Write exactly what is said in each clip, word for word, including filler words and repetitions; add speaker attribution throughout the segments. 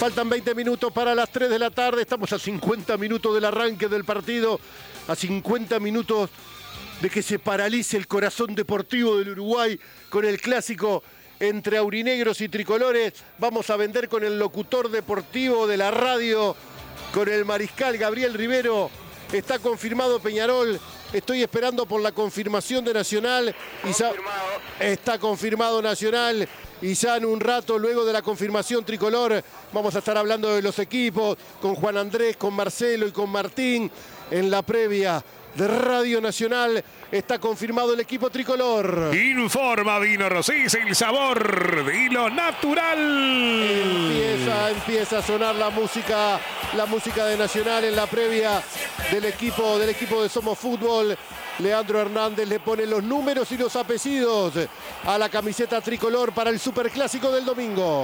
Speaker 1: Faltan veinte minutos para las tres de la tarde. Estamos a cincuenta minutos del arranque del partido. A cincuenta minutos de que se paralice el corazón deportivo del Uruguay con el clásico entre aurinegros y tricolores. Vamos a vender con el locutor deportivo de la radio, con el mariscal Gabriel Rivero. Está confirmado Peñarol. Estoy esperando por la confirmación de Nacional.
Speaker 2: Confirmado.
Speaker 1: Está confirmado Nacional. Y ya en un rato, luego de la confirmación tricolor, vamos a estar hablando de los equipos, con Juan Andrés, con Marcelo y con Martín. En la previa de Radio Nacional está confirmado el equipo tricolor.
Speaker 3: Informa Vino Rosés, el sabor de lo natural.
Speaker 1: Empieza, empieza a sonar la música, la música de Nacional en la previa del equipo, del equipo de Somos Fútbol. Leandro Hernández le pone los números y los apellidos a la camiseta tricolor para el superclásico del domingo.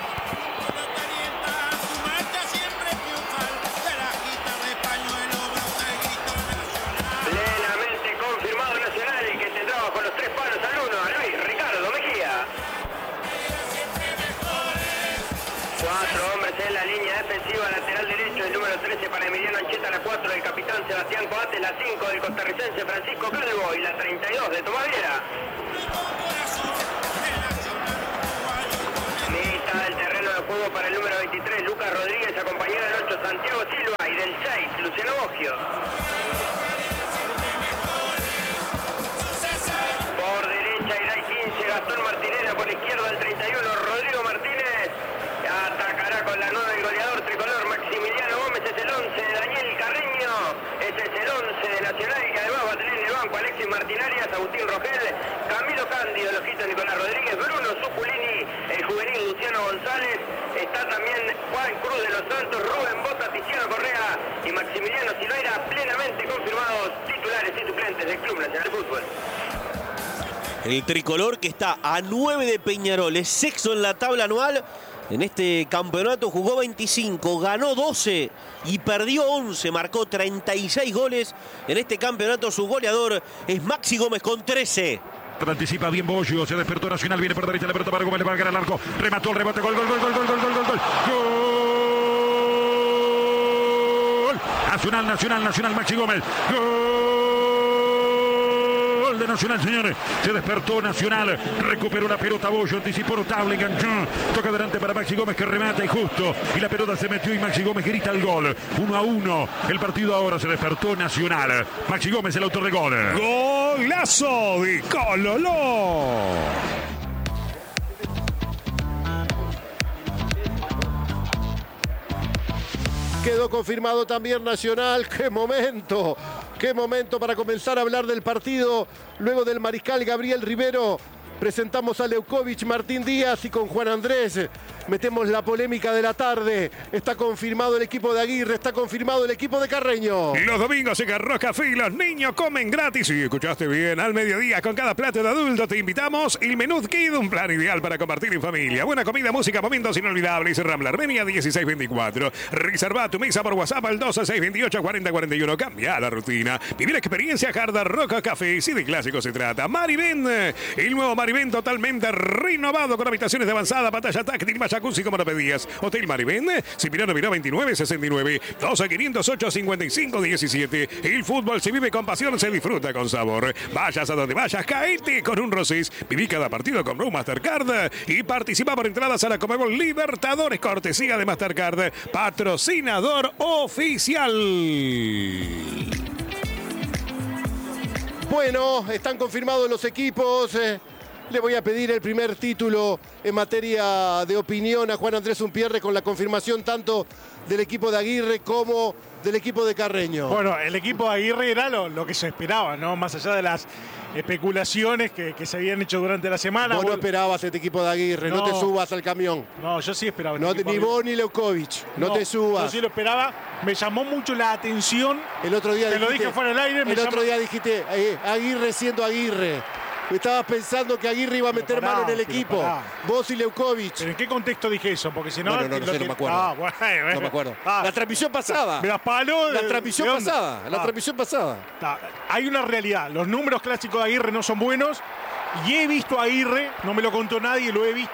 Speaker 2: Plenamente confirmado Nacional, que se traba con los tres palos al uno, a Luis Ricardo Mejía. Cuatro hombres en la línea defensiva, lateral derecho, el número trece para Emiliano Ancheta, la cuatro del capitán Sebastián Coates, la cinco del costarricense Francisco Calvo y la treinta y dos de Tomás Viera. Mitad del terreno de juego para el número veintitrés, Lucas Rodríguez, acompañado del ocho, Santiago Silva, y del seis, Luciano Boggio. Por derecha irá el quince, Gastón Martinera, por izquierda el treinta y uno, Rodrigo Martínez. Atacará con la nueve el goleador tricolor Maximiliano Gómez, es el once de Daniel Carreño, ese es el once de Nacional, que además va a tener en el banco Alexis Martinarias, Agustín Rogel, Camilo Cándido, el ojito Nicolás Rodríguez, Bruno Zuculini, el juvenil Luciano González, está también Juan Cruz de los Santos, Rubén Bota, Tiziano Correa y Maximiliano Silveira, plenamente confirmados titulares y suplentes del Club Nacional de Fútbol.
Speaker 4: El tricolor que está a nueve de Peñarol, es sexto en la tabla anual. En este campeonato jugó veinticinco, ganó doce y perdió once, marcó treinta y seis goles. En este campeonato su goleador es Maxi Gómez con trece.
Speaker 5: Anticipa bien Boggio, se despertó Nacional, viene por derecha, la pelota para Gómez, le va a ganar el arco, remató el rebote, gol, gol, gol, gol, gol, gol, gol, gol, gol, gol, Nacional, Nacional, Nacional, Maxi Gómez, gol de Nacional, señores, se despertó Nacional, recuperó la pelota Boggio, anticipó notable, enganchó, toca adelante para Maxi Gómez que remata y justo, y la pelota se metió y Maxi Gómez grita el gol, uno a uno, el partido ahora se despertó Nacional, Maxi Gómez el autor de gol.
Speaker 3: Golazo de Cololó.
Speaker 1: Quedó confirmado también Nacional. ¡Qué momento! ¡Qué momento para comenzar a hablar del partido! Luego del mariscal Gabriel Rivero, presentamos a Leukovic, Martín Díaz y con Juan Andrés metemos la polémica de la tarde. Está confirmado el equipo de Aguirre, está confirmado el equipo de Carreño.
Speaker 3: Los domingos en Carros Café y los niños comen gratis. Y escuchaste bien, al mediodía con cada plato de adulto te invitamos el menú Kid, un plan ideal para compartir en familia. Buena comida, música, momentos inolvidables. Rambla Armenia dieciséis veinticuatro. Reserva tu mesa por WhatsApp al doce seis veintiocho cuarenta cuarenta y uno. Cambia la rutina. Vivir experiencia Hard Rock Café. Si de clásico se trata. Maribén, el nuevo Maribén totalmente renovado con habitaciones de avanzada, pantalla táctil, jacuzzi como lo pedías. Hotel Maribén, Cipriano Miró veintinueve sesenta y nueve, doce quinientos ocho cincuenta y cinco diecisiete. El fútbol se vive con pasión, se disfruta con sabor. Vayas a donde vayas, caete con un Rosés. Viví cada partido con Blue Mastercard y participa por entradas a la Conmebol Libertadores, cortesía de Mastercard, patrocinador oficial.
Speaker 1: Bueno, están confirmados los equipos. Eh, le voy a pedir el primer título en materia de opinión a Juan Andrés Unpierre con la confirmación tanto del equipo de Aguirre como del equipo de Carreño.
Speaker 6: Bueno, el equipo de Aguirre era lo, lo que se esperaba, ¿no? Más allá de las especulaciones que, que se habían hecho durante la semana.
Speaker 1: Vos no esperabas este equipo de Aguirre, no, no te subas al camión.
Speaker 6: No, yo sí esperaba.
Speaker 1: No,
Speaker 6: este
Speaker 1: ni vos ni Leukovic, no, no te subas.
Speaker 6: Yo sí lo esperaba, me llamó mucho la atención.
Speaker 1: El otro día
Speaker 6: te
Speaker 1: dijiste,
Speaker 6: lo dije fuera del aire.
Speaker 1: El otro llamó... día dijiste, eh, Aguirre siendo Aguirre. Estabas pensando que Aguirre iba a meter pará, mano en el equipo. Pará. Vos y Leukovic.
Speaker 6: ¿Pero en qué contexto dije eso? Porque si no...
Speaker 1: Bueno, no, no, sé,
Speaker 6: que...
Speaker 1: no me acuerdo. Ah, bueno, bueno. No me acuerdo. Ah, la transmisión pasada.
Speaker 6: Me las palo.
Speaker 1: La transmisión pasada. La ah. transmisión pasada.
Speaker 6: Ah, hay una realidad. Los números clásicos de Aguirre no son buenos. Y he visto a Aguirre, no me lo contó nadie, lo he visto,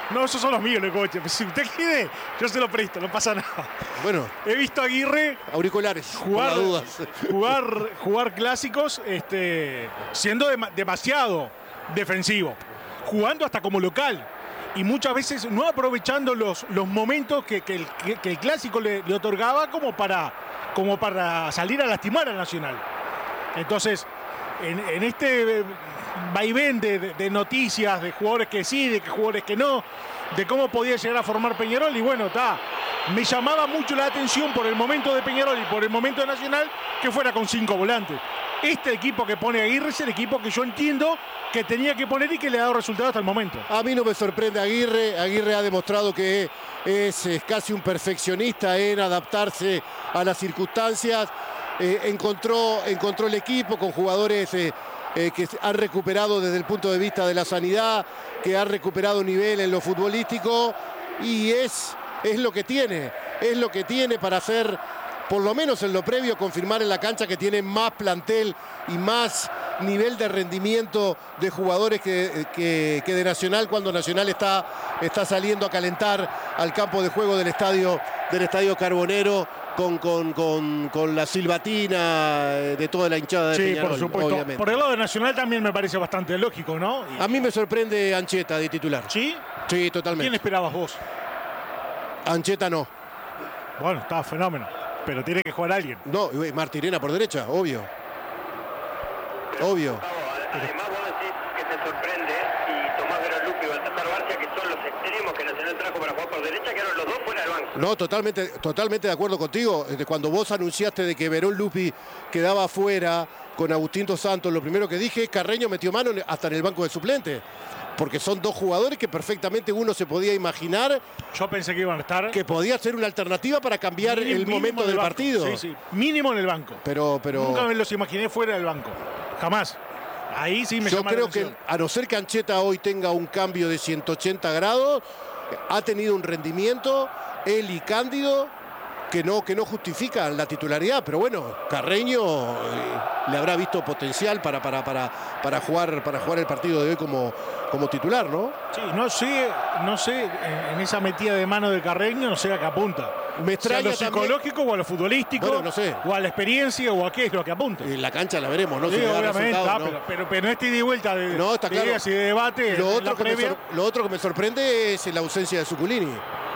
Speaker 6: No, esos son los míos, los coches. Si usted quiere, yo se lo presto, no pasa nada.
Speaker 1: Bueno.
Speaker 6: He visto a Aguirre
Speaker 1: auriculares,
Speaker 6: jugar,
Speaker 1: por las dudas.
Speaker 6: jugar, jugar clásicos este, siendo de, demasiado defensivo. Jugando hasta como local. Y muchas veces no aprovechando los, los momentos que, que, el, que, que el clásico le, le otorgaba como para, como para salir a lastimar al Nacional. Entonces, en, en este vaivén de, de, de noticias, de jugadores que sí, de jugadores que no, de cómo podía llegar a formar Peñarol, y bueno, está. Me llamaba mucho la atención por el momento de Peñarol y por el momento de Nacional que fuera con cinco volantes. Este equipo que pone Aguirre es el equipo que yo entiendo que tenía que poner y que le ha dado resultado hasta el momento.
Speaker 1: A mí no me sorprende Aguirre. Aguirre ha demostrado que es, es casi un perfeccionista en adaptarse a las circunstancias. Eh, encontró, encontró el equipo con jugadores eh, eh, que han recuperado desde el punto de vista de la sanidad, que han recuperado nivel en lo futbolístico, y es, es lo que tiene, es lo que tiene para hacer, por lo menos en lo previo, confirmar en la cancha que tiene más plantel y más nivel de rendimiento de jugadores que, que, que de Nacional, cuando Nacional está, está saliendo a calentar al campo de juego del estadio, del estadio Carbonero, con, con, con, con la silbatina de toda la hinchada de
Speaker 6: sí,
Speaker 1: Peñarol,
Speaker 6: por supuesto.
Speaker 1: obviamente.
Speaker 6: Por el lado de Nacional también me parece bastante lógico, ¿no? Y...
Speaker 1: A mí me sorprende Ancheta de titular.
Speaker 6: ¿Sí?
Speaker 1: Sí, totalmente.
Speaker 6: ¿Quién esperabas vos?
Speaker 1: Ancheta no.
Speaker 6: Bueno, está fenómeno. Pero tiene que jugar alguien.
Speaker 1: No, Martirena por derecha, obvio. Obvio.
Speaker 2: Además, vos decís que te sorprende, y Tomás Verolupi y Baltasar Barcia, que son los extremos que Nacional trajo para jugar por derecha, quedaron los dos fuera del banco.
Speaker 1: No, totalmente, totalmente de acuerdo contigo. Cuando vos anunciaste de que Verón Lupi quedaba fuera con Agustín Dos Santos, lo primero que dije es Carreño metió mano hasta en el banco de suplentes. Porque son dos jugadores que perfectamente uno se podía imaginar.
Speaker 6: Yo pensé que iban a estar.
Speaker 1: Que podía ser una alternativa para cambiar
Speaker 6: mínimo,
Speaker 1: el momento del
Speaker 6: banco.
Speaker 1: partido.
Speaker 6: Sí, sí. Mínimo en el banco.
Speaker 1: Pero, pero...
Speaker 6: Nunca me los imaginé fuera del banco. Jamás. Ahí sí me
Speaker 1: Yo
Speaker 6: llama
Speaker 1: creo
Speaker 6: la atención.
Speaker 1: que, a no ser que Ancheta hoy tenga un cambio de ciento ochenta grados, ha tenido un rendimiento, él y Cándido, que no, que no justifican la titularidad. Pero bueno, Carreño eh, le habrá visto potencial para, para, para, para, jugar, para jugar el partido de hoy como, como titular, ¿no?
Speaker 6: Sí, no sé, no sé, en, en esa metida de mano de Carreño, no sé a qué apunta.
Speaker 1: Me extraña
Speaker 6: o sea, a lo psicológico
Speaker 1: también,
Speaker 6: o a lo futbolístico,
Speaker 1: bueno, no sé,
Speaker 6: o a la experiencia o a qué es lo que apunta.
Speaker 1: En la cancha la veremos, ¿no?
Speaker 6: Sí,
Speaker 1: Si le da
Speaker 6: obviamente,
Speaker 1: resultado,
Speaker 6: ah,
Speaker 1: ¿no?
Speaker 6: pero, pero, pero en este ida y vuelta de,
Speaker 1: No, está
Speaker 6: de
Speaker 1: claro.
Speaker 6: ideas y de debate,
Speaker 1: Lo
Speaker 6: en
Speaker 1: otro,
Speaker 6: la
Speaker 1: que me
Speaker 6: previa.
Speaker 1: sor- lo otro que me sorprende es la ausencia de Zuculini.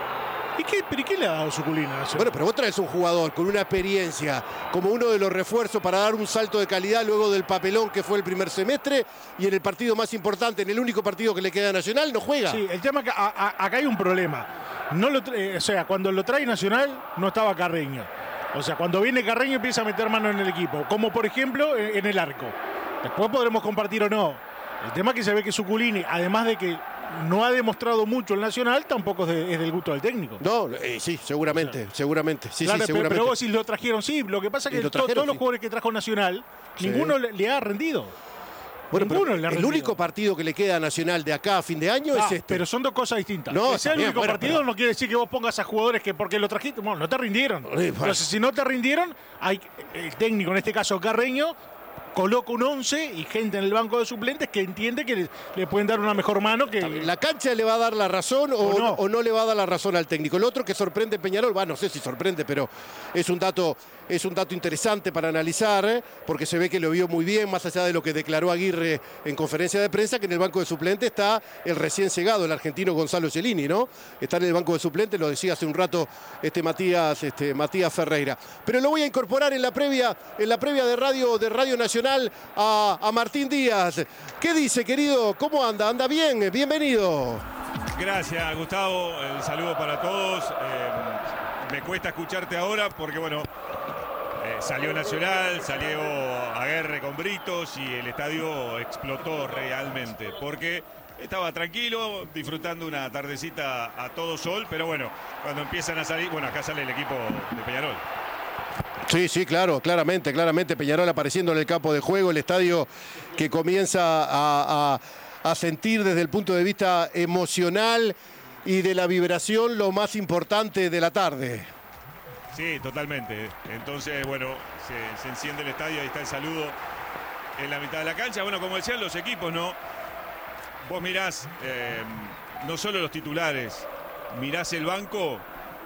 Speaker 6: ¿Y qué, pero ¿y qué le ha dado Zuculina?
Speaker 1: Bueno, pero vos traes un jugador con una experiencia como uno de los refuerzos para dar un salto de calidad luego del papelón que fue el primer semestre, y en el partido más importante, en el único partido que le queda a Nacional, no juega.
Speaker 6: Sí, el tema es que a- a- acá hay un problema. No lo tra- eh, o sea, cuando lo trae Nacional no estaba Carreño. O sea, cuando viene Carreño empieza a meter mano en el equipo, como por ejemplo en, en el arco. Después podremos compartir o no. El tema es que se ve que Zuculini, además de que no ha demostrado mucho el Nacional, tampoco es, de- es del gusto del técnico.
Speaker 1: No, eh, sí, seguramente, seguramente. Sí,
Speaker 6: Claro,
Speaker 1: sí,
Speaker 6: pero-
Speaker 1: seguramente.
Speaker 6: pero vos si lo trajeron, sí. Lo que pasa es
Speaker 1: Y
Speaker 6: que
Speaker 1: lo
Speaker 6: to-
Speaker 1: trajeron,
Speaker 6: todos los
Speaker 1: sí.
Speaker 6: jugadores que trajo Nacional,
Speaker 1: Sí.
Speaker 6: ninguno le, le ha rendido.
Speaker 1: Bueno, pero
Speaker 6: ninguno le ha
Speaker 1: el
Speaker 6: rendido.
Speaker 1: único partido que le queda a Nacional de acá a fin de año
Speaker 6: Ah,
Speaker 1: es este.
Speaker 6: Pero son dos cosas distintas.
Speaker 1: No,
Speaker 6: que sea el
Speaker 1: también,
Speaker 6: único
Speaker 1: bueno,
Speaker 6: partido
Speaker 1: pero-
Speaker 6: no quiere decir que vos pongas a jugadores que porque lo trajiste, bueno, no te rindieron.
Speaker 1: bueno.
Speaker 6: Entonces, si no te rindieron, hay el técnico, en este caso Carreño, coloca un once y gente en el banco de suplentes que entiende que le, le pueden dar una mejor mano que...
Speaker 1: ¿La cancha le va a dar la razón o,
Speaker 6: O no.
Speaker 1: o no le va a dar la razón al técnico? El otro que sorprende en Peñarol, va, no sé si sorprende, pero es un dato, es un dato interesante para analizar, ¿eh? Porque se ve que lo vio muy bien, más allá de lo que declaró Aguirre en conferencia de prensa, que en el banco de suplentes está el recién llegado, el argentino Gonzalo Cellini, ¿no? Está en el banco de suplentes, lo decía hace un rato este Matías, este Matías Ferreira. Pero lo voy a incorporar en la previa, en la previa de Radio, de Radio Nacional a, a Martín Díaz. ¿Qué dice, querido? ¿Cómo anda? ¿Anda bien? Bienvenido.
Speaker 7: Gracias, Gustavo. El saludo para todos. Eh, me cuesta escucharte ahora porque, bueno, eh, salió Nacional, salió Aguirre con Britos y el estadio explotó realmente porque estaba tranquilo, disfrutando una tardecita a todo sol, pero bueno, cuando empiezan a salir, bueno, acá sale el equipo de Peñarol.
Speaker 1: Sí, sí, claro, claramente, claramente. Peñarol apareciendo en el campo de juego, el estadio que comienza a, a, a sentir desde el punto de vista emocional y de la vibración lo más importante de la tarde.
Speaker 7: Sí, totalmente. Entonces, bueno, se, se enciende el estadio, ahí está el saludo en la mitad de la cancha. Bueno, como decían los equipos, ¿no? Vos mirás, eh, no solo los titulares, mirás el banco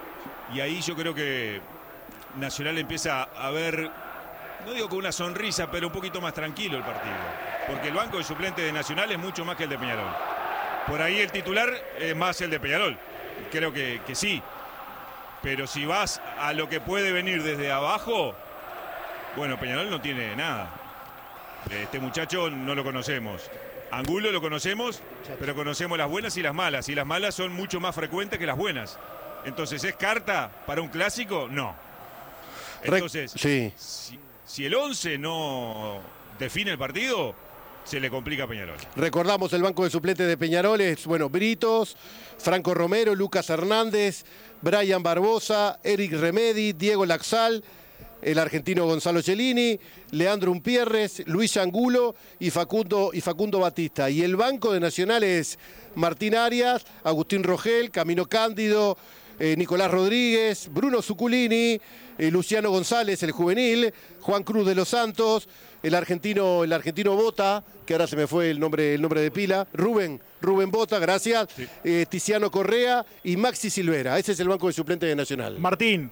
Speaker 7: y ahí yo creo que Nacional empieza a ver, no digo con una sonrisa, pero un poquito más tranquilo el partido. Porque el banco de suplentes de Nacional es mucho más que el de Peñarol. Por ahí el titular es más el de Peñarol. Creo que, que sí. Pero si vas a lo que puede venir desde abajo, bueno, Peñarol no tiene nada. Este muchacho no lo conocemos. Angulo lo conocemos, pero conocemos las buenas y las malas. Y las malas son mucho más frecuentes que las buenas. Entonces, ¿es carta para un clásico? No. Entonces,
Speaker 1: sí.
Speaker 7: si, si el once no define el partido, se le complica a Peñarol.
Speaker 1: Recordamos el banco de suplentes de Peñarol es, bueno, Britos, Franco Romero, Lucas Hernández, Brian Barbosa, Eric Remedi, Diego Laxal, el argentino Gonzalo Cellini, Leandro Umpierres, Luis Angulo y Facundo, y Facundo Batista. Y el banco de Nacional es Martín Arias, Agustín Rogel, Camino Cándido, eh, Nicolás Rodríguez, Bruno Zuculini, eh, Luciano González, el juvenil, Juan Cruz de los Santos, el argentino, el argentino Bota, que ahora se me fue el nombre, el nombre de pila, Rubén, Rubén Bota, gracias, sí. eh, Tiziano Correa y Maxi Silvera. Ese es el banco de suplentes de Nacional.
Speaker 6: Martín,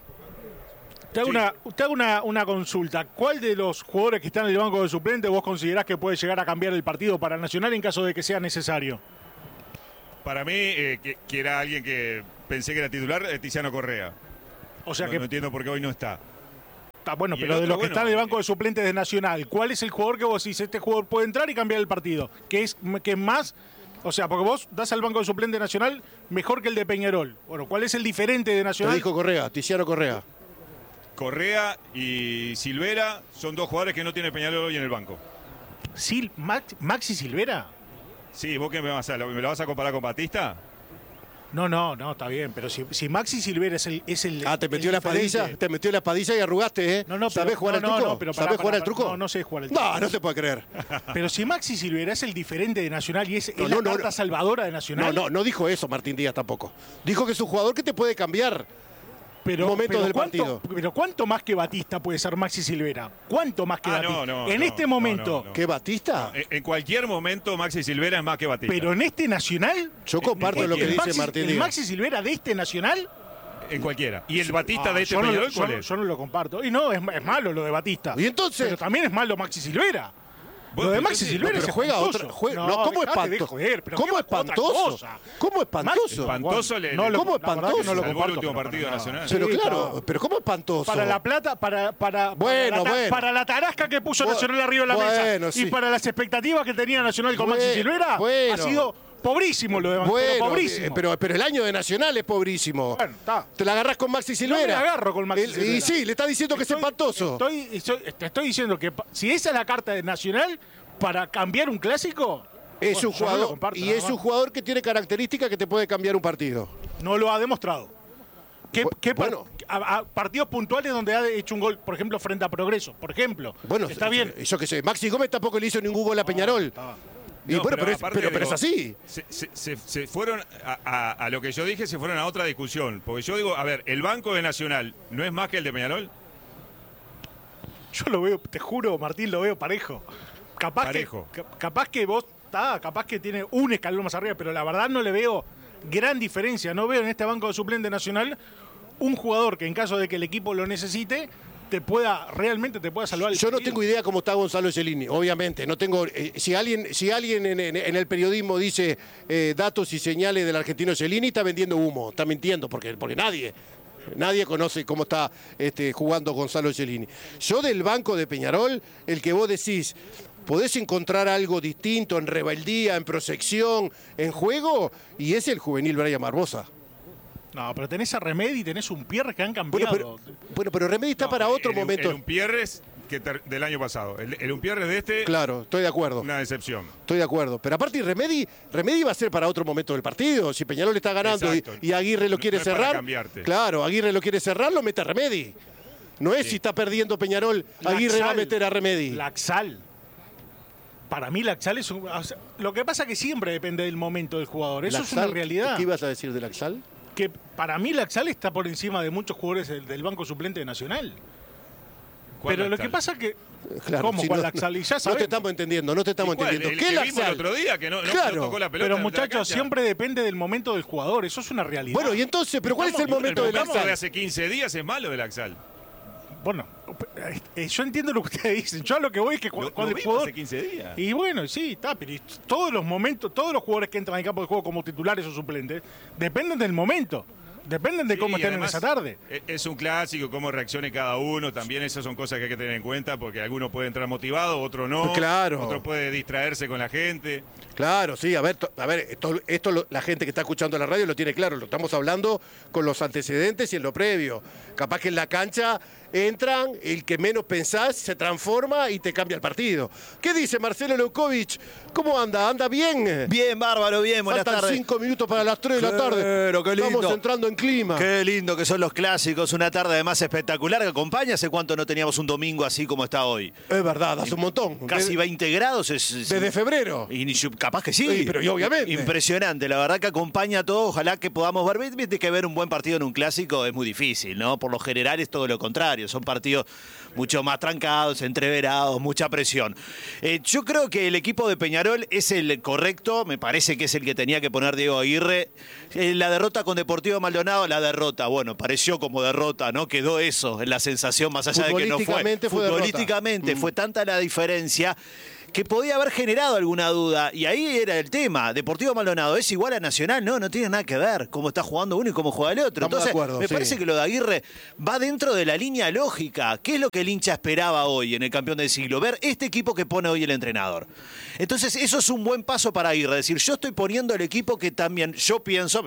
Speaker 6: te hago, sí. una, te hago una, una consulta. ¿Cuál de los jugadores que están en el banco de suplentes vos considerás que puede llegar a cambiar el partido para Nacional en caso de que sea necesario?
Speaker 7: Para mí, eh, que, que era alguien que pensé que era titular, eh, Tiziano Correa.
Speaker 6: O sea
Speaker 7: no,
Speaker 6: que...
Speaker 7: no entiendo por qué hoy no está.
Speaker 6: Está bueno,
Speaker 7: y
Speaker 6: pero
Speaker 7: otro,
Speaker 6: de los que
Speaker 7: bueno,
Speaker 6: están en el banco de suplentes de Nacional, ¿cuál es el jugador que vos decís, este jugador puede entrar y cambiar el partido? Que es, que es más, o sea, porque vos das al banco de suplentes de Nacional mejor que el de Peñarol. Bueno, ¿cuál es el diferente de Nacional?
Speaker 1: Te dijo Correa, Tiziano Correa.
Speaker 7: Correa y Silvera son dos jugadores que no tiene Peñarol hoy en el banco.
Speaker 6: ¿Sil, Max, ¿Maxi Silvera?
Speaker 7: Sí, ¿vos qué me vas a, me lo vas a comparar con Batista?
Speaker 6: No, no, no, está bien, pero si, si Maxi Silvera es el, es el
Speaker 1: Ah, te metió
Speaker 6: el
Speaker 1: la espadilla, te metió la espadilla y arrugaste, ¿eh?
Speaker 6: No, no,
Speaker 1: ¿Sabés
Speaker 6: pero,
Speaker 1: jugar
Speaker 6: no,
Speaker 1: al truco?
Speaker 6: No, pero
Speaker 1: ¿Sabés
Speaker 6: pará,
Speaker 1: jugar
Speaker 6: pará,
Speaker 1: al truco?
Speaker 6: No, no sé jugar al truco.
Speaker 1: No, no se puede creer.
Speaker 6: Pero si Maxi Silvera es el diferente de Nacional y es,
Speaker 1: No,
Speaker 6: es
Speaker 1: no,
Speaker 6: la
Speaker 1: no,
Speaker 6: carta
Speaker 1: no.
Speaker 6: salvadora de Nacional.
Speaker 1: No, no, no dijo eso Martín Díaz tampoco. Dijo que es un jugador que te puede cambiar
Speaker 6: pero,
Speaker 1: momentos
Speaker 6: pero
Speaker 1: del
Speaker 6: ¿cuánto,
Speaker 1: partido.
Speaker 6: Pero ¿cuánto más que Batista puede ser Maxi Silvera? ¿Cuánto más que
Speaker 7: Ah,
Speaker 6: Batista?
Speaker 7: no, no,
Speaker 6: en
Speaker 7: no,
Speaker 6: este
Speaker 7: no,
Speaker 6: momento.
Speaker 7: no, no.
Speaker 1: ¿Qué, Batista?
Speaker 7: En, en cualquier momento Maxi Silvera es más que Batista.
Speaker 6: Pero en este Nacional.
Speaker 1: Yo comparto
Speaker 6: el,
Speaker 1: lo que
Speaker 6: el
Speaker 1: dice
Speaker 6: Maxi,
Speaker 1: Martín
Speaker 6: el
Speaker 1: Díaz.
Speaker 6: Maxi Silvera de este Nacional.
Speaker 7: En cualquiera. ¿Y el Batista
Speaker 6: Ah,
Speaker 7: de este
Speaker 6: yo no,
Speaker 7: Peñarol
Speaker 6: yo,
Speaker 7: cuál
Speaker 6: no,
Speaker 7: es?
Speaker 6: yo no lo comparto. Y no, es, es malo lo de Batista.
Speaker 1: ¿Y entonces?
Speaker 6: Pero también es malo Maxi Silvera.
Speaker 7: Bueno,
Speaker 6: Lo de
Speaker 7: entonces,
Speaker 6: Maxi Silvera
Speaker 1: no,
Speaker 6: es
Speaker 1: pero juega
Speaker 6: espantoso.
Speaker 1: otra. Juega, no, ¿cómo
Speaker 6: dejate de
Speaker 1: espantoso?
Speaker 6: joder, pero
Speaker 1: ¿Cómo
Speaker 6: ¿qué otra
Speaker 1: espantoso?
Speaker 6: cosa?
Speaker 1: ¿Cómo espantoso?
Speaker 7: Espantoso le-
Speaker 6: No,
Speaker 7: le-
Speaker 6: lo-
Speaker 1: ¿Cómo
Speaker 6: la verdad que
Speaker 1: espantoso?
Speaker 6: no lo
Speaker 7: Salvó el
Speaker 6: comparto,
Speaker 7: último
Speaker 6: pero
Speaker 7: partido
Speaker 6: para
Speaker 7: nacional.
Speaker 6: nada.
Speaker 1: Pero
Speaker 6: Sí,
Speaker 1: claro,
Speaker 6: claro.
Speaker 1: pero ¿cómo espantoso?
Speaker 6: Para la plata, para, para,
Speaker 1: Bueno,
Speaker 6: para, la,
Speaker 1: bueno.
Speaker 6: para la tarasca que puso
Speaker 1: Bu-
Speaker 6: Nacional arriba de la
Speaker 1: bueno,
Speaker 6: mesa
Speaker 1: sí.
Speaker 6: y para las expectativas que tenía Nacional con
Speaker 1: Bueno,
Speaker 6: Maxi Silvera,
Speaker 1: bueno.
Speaker 6: ha sido pobrísimo lo de Maxi,
Speaker 1: Bueno,
Speaker 6: pero pobrísimo.
Speaker 1: eh, pero, pero el año de Nacional es pobrísimo.
Speaker 6: Bueno, está.
Speaker 1: Te la agarrás con Maxi Silvera.
Speaker 6: No me la agarro con Maxi
Speaker 1: El-
Speaker 6: Silvera.
Speaker 1: Y sí, le está diciendo que es
Speaker 6: Estoy-
Speaker 1: espantoso.
Speaker 6: Estoy, estoy- te estoy diciendo que pa- si esa es la carta de Nacional para cambiar un clásico,
Speaker 1: Es
Speaker 6: bueno,
Speaker 1: un
Speaker 6: yo no lo
Speaker 1: jugador
Speaker 6: comparto,
Speaker 1: y
Speaker 6: nada
Speaker 1: es un
Speaker 6: más.
Speaker 1: jugador que tiene características que te puede cambiar un partido.
Speaker 6: No lo ha demostrado. ¿Qué,
Speaker 1: Bu-
Speaker 6: qué par-
Speaker 1: bueno.
Speaker 6: a- a partidos puntuales donde ha hecho un gol, por ejemplo, frente a Progreso, por ejemplo?
Speaker 1: Bueno,
Speaker 6: está bien.
Speaker 1: Yo qué sé, Maxi Gómez tampoco le hizo ningún gol a Peñarol. Y
Speaker 7: No,
Speaker 1: bueno, pero, es,
Speaker 7: aparte,
Speaker 1: pero, pero es
Speaker 7: digo,
Speaker 1: así.
Speaker 7: Se, se- se- se fueron a, a- a lo que yo dije, se fueron a otra discusión. Porque yo digo, a ver, el banco de Nacional no es más que el de Peñarol.
Speaker 6: Yo lo veo, te juro, Martín, lo veo parejo. Capaz
Speaker 7: Parejo.
Speaker 6: que ca- capaz que vos está, capaz que tiene un escalón más arriba, pero la verdad no le veo gran diferencia. No veo en este banco de suplente Nacional un jugador que en caso de que el equipo lo necesite te pueda realmente te pueda salvar el
Speaker 1: Yo no
Speaker 6: partido.
Speaker 1: tengo idea cómo está Gonzalo Cellini, obviamente. No tengo. eh, si alguien, si alguien en, en- en el periodismo dice eh, datos y señales del argentino Cellini, está vendiendo humo, está mintiendo, porque, porque nadie, nadie conoce cómo está este, jugando Gonzalo Cellini. Yo del banco de Peñarol, el que vos decís, podés encontrar algo distinto en rebeldía, en prosección, en juego, y es el juvenil Brian Barbosa.
Speaker 6: No, pero tenés a Remedi y tenés un Pierre que han
Speaker 1: Bueno,
Speaker 6: cambiado.
Speaker 1: pero, bueno, pero Remedi está
Speaker 7: No,
Speaker 1: para otro
Speaker 7: el,
Speaker 1: momento.
Speaker 7: El Umpierres que ter- del año pasado. El, el Umpierres de este,
Speaker 1: Claro, estoy de acuerdo.
Speaker 7: una decepción.
Speaker 1: Estoy de acuerdo. Pero aparte, Remedi, Remedi va a ser para otro momento del partido. Si Peñarol está ganando y,
Speaker 7: Exacto.
Speaker 1: y Aguirre lo
Speaker 7: No-
Speaker 1: quiere
Speaker 7: no es para
Speaker 1: cerrar.
Speaker 7: cambiarte.
Speaker 1: Claro, Aguirre lo quiere cerrar, lo mete a Remedi. No es si está perdiendo Peñarol, Aguirre va a
Speaker 6: Laxal.
Speaker 1: meter a Remedi.
Speaker 6: Laxal. Para mí Laxal es un... o sea, lo que pasa es que siempre depende del momento del jugador. Eso es una
Speaker 1: Laxal,
Speaker 6: realidad.
Speaker 1: ¿Qué ibas a decir de Laxal?
Speaker 6: Que para mí Laxal está por encima de muchos jugadores del, del banco suplente de Nacional.
Speaker 7: ¿Cuál
Speaker 6: Pero lo
Speaker 7: Laxal?
Speaker 6: que pasa es que
Speaker 1: Claro,
Speaker 6: ¿Cómo?
Speaker 1: si
Speaker 6: ¿Cuál
Speaker 1: no,
Speaker 6: Laxal? Y ya
Speaker 1: no
Speaker 6: sabemos.
Speaker 1: te estamos entendiendo, no te estamos
Speaker 7: ¿Y cuál?
Speaker 1: entendiendo.
Speaker 7: El
Speaker 1: ¿Qué
Speaker 7: que vimos
Speaker 1: Laxal?
Speaker 7: el otro día, que no, no-
Speaker 1: Claro.
Speaker 7: no tocó la pelota.
Speaker 6: Pero
Speaker 7: en la
Speaker 6: muchachos,
Speaker 7: cancha.
Speaker 6: siempre depende del momento del jugador. Eso es una realidad.
Speaker 1: Bueno, y entonces, ¿pero cuál es el
Speaker 6: Estamos-
Speaker 1: momento
Speaker 7: el
Speaker 1: del
Speaker 7: momento de
Speaker 1: Laxal?
Speaker 7: hace quince días es malo del Laxal.
Speaker 6: Bueno, eh, yo entiendo lo que ustedes dicen. Yo a lo que voy es que cu-
Speaker 7: Lo,
Speaker 6: cuando
Speaker 7: lo
Speaker 6: el
Speaker 7: vimos
Speaker 6: jugador...
Speaker 7: hace quince días.
Speaker 6: Y bueno, sí, está, pero todos los momentos, todos los jugadores que entran al campo de juego como titulares o suplentes, dependen del momento. Dependen de
Speaker 7: Sí,
Speaker 6: cómo
Speaker 7: y
Speaker 6: estén
Speaker 7: además,
Speaker 6: en esa tarde.
Speaker 7: e- Es un clásico, cómo reaccione cada uno. También esas son cosas que hay que tener en cuenta porque alguno puede entrar motivado, otro no.
Speaker 1: Claro.
Speaker 7: Otro puede distraerse con la gente.
Speaker 1: Claro, sí, a ver, to- a ver, esto, esto lo- la gente que está escuchando la radio lo tiene claro, lo estamos hablando con los antecedentes y en lo previo. Capaz que en la cancha entran, el que menos pensás se transforma y te cambia el partido. ¿Qué dice Marcelo Leukovic? ¿Cómo anda? ¿Anda bien?
Speaker 8: Bien, bárbaro, bien, buenas
Speaker 1: Faltan
Speaker 8: tardes.
Speaker 1: cinco minutos para las tres de la tarde.
Speaker 8: Pero qué lindo.
Speaker 1: Estamos entrando en clima.
Speaker 8: Qué lindo que son los clásicos, una tarde además espectacular que acompaña. ¿Hace cuánto no teníamos un domingo así como está hoy?
Speaker 1: Es verdad, hace un montón.
Speaker 8: Casi
Speaker 1: Desde-
Speaker 8: veinte grados. Es, es-
Speaker 1: Desde febrero.
Speaker 8: Y ni- capaz que sí.
Speaker 1: Sí, pero y obviamente.
Speaker 8: Impresionante, la verdad que acompaña a todo. Ojalá que podamos ver. Viste que ver un buen partido en un clásico es muy difícil, ¿no? Por lo general es todo lo contrario. Son partidos mucho más trancados, entreverados, mucha presión. Eh, yo creo que el equipo de Peñarol es el correcto. Me parece que es el que tenía que poner Diego Aguirre. Eh, la derrota con Deportivo Maldonado, la derrota, bueno, pareció como derrota, ¿no? Quedó eso, en la sensación, más allá de que no fue.
Speaker 1: Futbolísticamente fue derrota.
Speaker 8: Futbolísticamente
Speaker 1: Mm.
Speaker 8: fue tanta la diferencia que podía haber generado alguna duda. Y ahí era el tema. Deportivo Maldonado es igual a Nacional. No, no tiene nada que ver cómo está jugando uno y cómo juega el otro.
Speaker 1: Estamos de
Speaker 8: Entonces,
Speaker 1: acuerdo,
Speaker 8: me
Speaker 1: sí.
Speaker 8: parece que lo de Aguirre va dentro de la línea lógica. ¿Qué es lo que el hincha esperaba hoy en el campeón del siglo? Ver este equipo que pone hoy el entrenador. Entonces, eso es un buen paso para Aguirre. Es decir, yo estoy poniendo el equipo que también yo pienso,